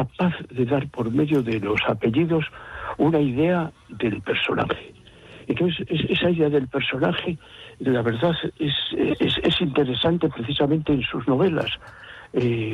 capaz de dar por medio de los apellidos una idea del personaje. Entonces, esa idea del personaje, la verdad, es interesante precisamente en sus novelas.